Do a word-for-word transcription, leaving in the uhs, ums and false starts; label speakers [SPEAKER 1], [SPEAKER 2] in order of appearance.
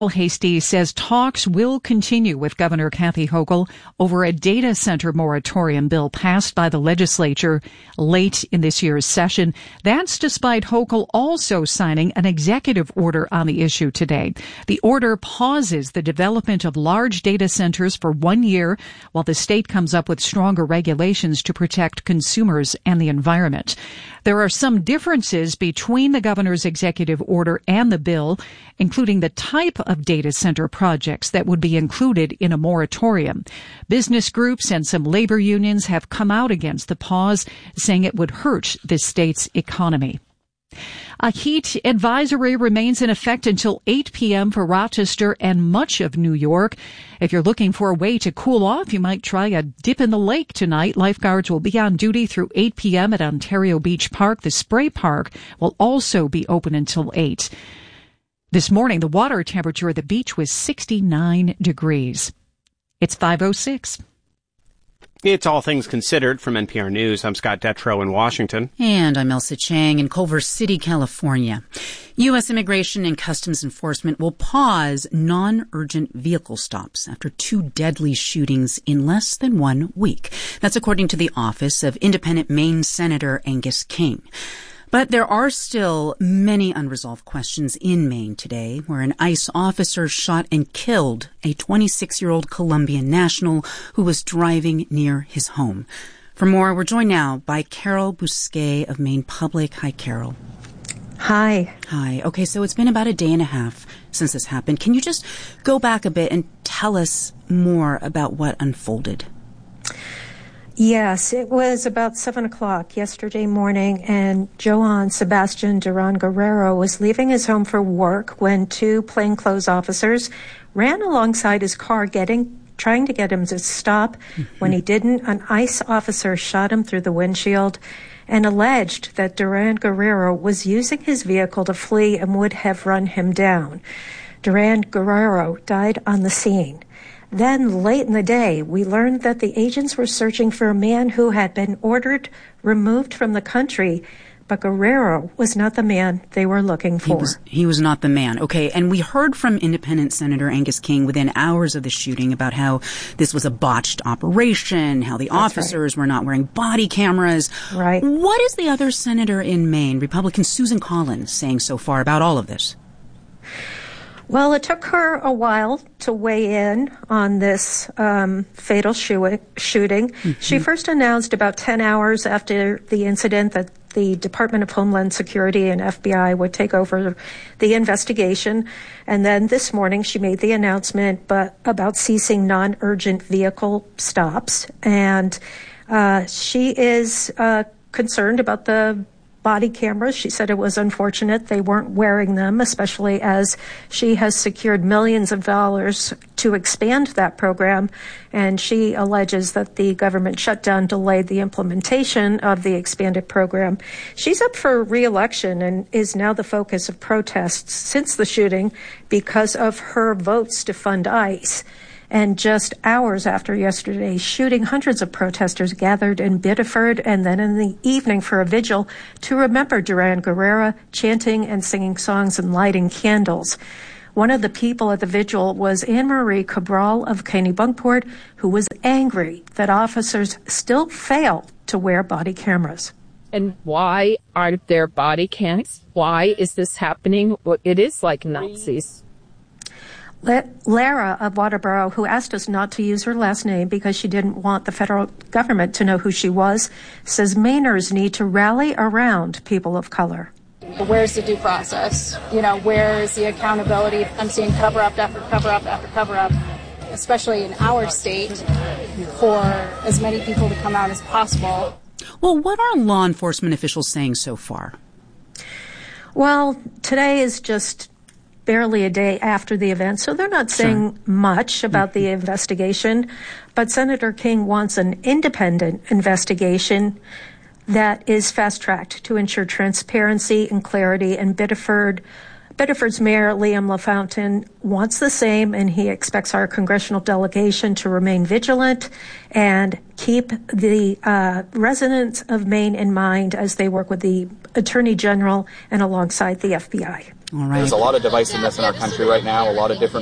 [SPEAKER 1] Hastie says talks will continue with Governor Kathy Hochul over a data center moratorium bill passed by the legislature late in this year's session. That's despite Hochul also signing an executive order on the issue today. The order pauses the development of large data centers for one year while the state comes up with stronger regulations to protect consumers and the environment. There are some differences between the governor's executive order and the bill, including the type of data center projects that would be included in a moratorium. Business groups and some labor unions have come out against the pause, saying it would hurt the state's economy. A heat advisory remains in effect until eight p.m. for Rochester and much of New York. If you're looking for a way to cool off, you might try a dip in the lake tonight. Lifeguards will be on duty through eight p.m. at Ontario Beach Park. The spray park will also be open until eight. This morning, the water temperature at the beach was sixty-nine degrees. It's five oh six.
[SPEAKER 2] It's All Things Considered from N P R News. I'm Scott Detrow in Washington.
[SPEAKER 3] And I'm Elsa Chang in Culver City, California. U S Immigration and Customs Enforcement will pause non-urgent vehicle stops after two deadly shootings in less than one week. That's according to the office of Independent Maine Senator Angus King. But there are still many unresolved questions in Maine today, where an ICE officer shot and killed a twenty-six-year-old Colombian national who was driving near his home. For more, we're joined now by Carol Bousquet of Maine Public. Hi, Carol.
[SPEAKER 4] Hi.
[SPEAKER 3] Hi. Okay, so it's been about a day and a half since this happened. Can you just go back a bit and tell us more about what unfolded?
[SPEAKER 4] Yes, it was about seven o'clock yesterday morning, and Joan Sebastian Duran Guerrero was leaving his home for work when two plainclothes officers ran alongside his car, getting trying to get him to stop. Mm-hmm. When he didn't, an ICE officer shot him through the windshield and alleged that Duran Guerrero was using his vehicle to flee and would have run him down. Duran Guerrero died on the scene. Then, late in the day, we learned that the agents were searching for a man who had been ordered removed from the country, but Guerrero was not the man they were looking for.
[SPEAKER 3] He was, he was not the man. Okay, and we heard from Independent Senator Angus King within hours of the shooting about how this was a botched operation, how the That's officers right. were not wearing body cameras.
[SPEAKER 4] Right.
[SPEAKER 3] What is the other senator in Maine, Republican Susan Collins, saying so far about all of this?
[SPEAKER 4] Well, it took her a while to weigh in on this um, fatal shoo- shooting. Mm-hmm. She first announced about ten hours after the incident that the Department of Homeland Security and F B I would take over the investigation. And then this morning she made the announcement but about ceasing non-urgent vehicle stops. And uh, she is uh, concerned about the body cameras. She said it was unfortunate they weren't wearing them, especially as she has secured millions of dollars to expand that program. And she alleges that the government shutdown delayed the implementation of the expanded program. She's up for re-election and is now the focus of protests since the shooting because of her votes to fund ICE. And just hours after yesterday's shooting, hundreds of protesters gathered in Biddeford and then in the evening for a vigil to remember Duran Guerrero, chanting and singing songs and lighting candles. One of the people at the vigil was Anne Marie Cabral of Kennebunkport, who was angry that officers still fail to wear body cameras.
[SPEAKER 5] And why aren't there body cams? Why is this happening? Well, it is like Nazis.
[SPEAKER 4] Lara of Waterboro, who asked us not to use her last name because she didn't want the federal government to know who she was, says Mainers need to rally around people of color.
[SPEAKER 6] Where's the due process? You know, where is the accountability? I'm seeing cover-up after cover-up after cover-up, especially in our state, for as many people to come out as possible.
[SPEAKER 3] Well, what are law enforcement officials saying so far?
[SPEAKER 4] Well, today is just barely a day after the event, so they're not saying sure. much about mm-hmm. the investigation. But Senator King wants an independent investigation that is fast-tracked to ensure transparency and clarity. And Biddeford, Biddeford's Mayor Liam LaFountain wants the same, and he expects our congressional delegation to remain vigilant and keep the uh, residents of Maine in mind as they work with the Attorney General and alongside the F B I.
[SPEAKER 3] All right.
[SPEAKER 7] There's a lot of divisiveness in our country right now, a lot of different